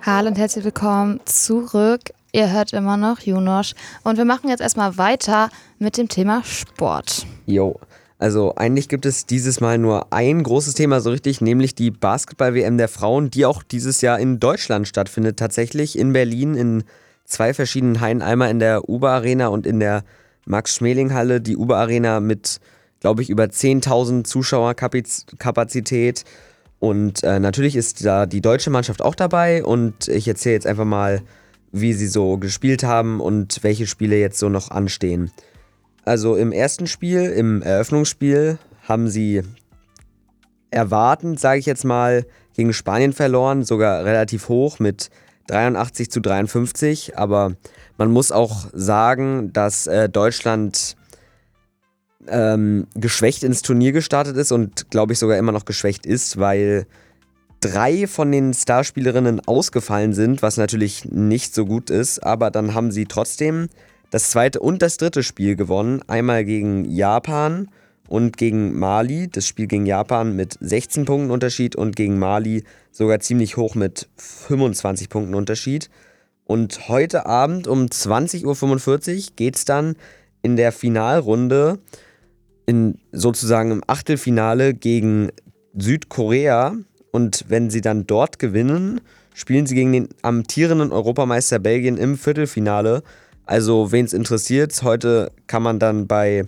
Hallo und herzlich willkommen zurück. Ihr hört immer noch Junosch und wir machen jetzt erstmal weiter mit dem Thema Sport. Jo, also eigentlich gibt es dieses Mal nur ein großes Thema so richtig, nämlich die Basketball-WM der Frauen, die auch dieses Jahr in Deutschland stattfindet, tatsächlich in Berlin in 2 verschiedenen Hallen, einmal in der Uber-Arena und in der Max-Schmeling-Halle. Die Uber-Arena mit, glaube ich, über 10.000 Zuschauerkapazität. Und natürlich ist da die deutsche Mannschaft auch dabei und ich erzähle jetzt einfach mal, wie sie so gespielt haben und welche Spiele jetzt so noch anstehen. Also im ersten Spiel, im Eröffnungsspiel, haben sie erwartend, sage ich jetzt mal, gegen Spanien verloren, sogar relativ hoch mit 83-53. Aber man muss auch sagen, dass Deutschland geschwächt ins Turnier gestartet ist und glaube ich sogar immer noch geschwächt ist, weil 3 von den Starspielerinnen ausgefallen sind, was natürlich nicht so gut ist, aber dann haben sie trotzdem das zweite und das dritte Spiel gewonnen. Einmal gegen Japan und gegen Mali. Das Spiel gegen Japan mit 16 Punkten Unterschied und gegen Mali sogar ziemlich hoch mit 25 Punkten Unterschied. Und heute Abend um 20:45 Uhr geht es dann in der Finalrunde, sozusagen im Achtelfinale gegen Südkorea. Und wenn sie dann dort gewinnen, spielen sie gegen den amtierenden Europameister Belgien im Viertelfinale. Also, wen es interessiert, heute kann man dann bei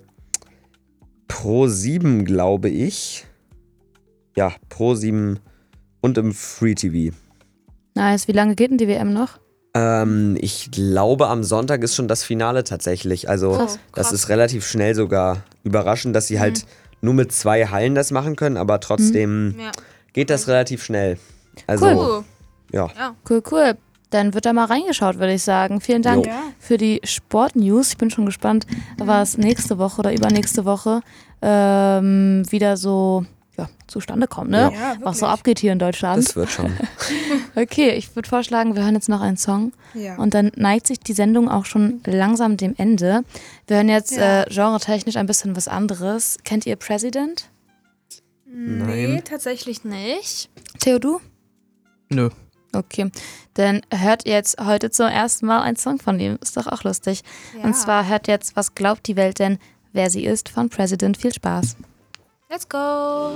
Pro7, glaube ich, ja, Pro7 und im Free TV. Nice, wie lange geht denn die WM noch? Ich glaube, am Sonntag ist schon das Finale tatsächlich. Also, Krass. das ist relativ schnell sogar. Überraschend, dass sie halt nur mit 2 Hallen das machen können, aber trotzdem geht das relativ schnell. Also, Cool. ja. Cool. Dann wird da mal reingeschaut, würde ich sagen. Vielen Dank für die Sport-News. Ich bin schon gespannt, was nächste Woche oder übernächste Woche wieder so zustande kommt, ne? Ja, was so abgeht hier in Deutschland. Das wird schon. Okay, ich würde vorschlagen, wir hören jetzt noch einen Song. Ja. Und dann neigt sich die Sendung auch schon langsam dem Ende. Wir hören jetzt genretechnisch ein bisschen was anderes. Kennt ihr President? Nee, tatsächlich nicht. Theo, du? Nö. Okay, dann hört ihr jetzt heute zum ersten Mal einen Song von ihm. Ist doch auch lustig. Ja. Und zwar hört jetzt, was glaubt die Welt denn, wer sie ist, von President. Viel Spaß. Let's go!